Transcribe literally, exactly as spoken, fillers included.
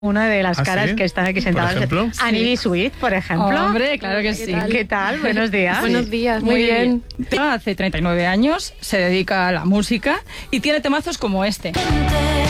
Una de las ¿Ah, caras sí? que están aquí sentadas. ¿Por ejemplo? Anini Sweet, por ejemplo. Hombre, claro que sí. ¿Qué tal? Buenos días. Buenos días, muy, muy bien. bien. Hace treinta y nueve años se dedica a la música y tiene temazos como este.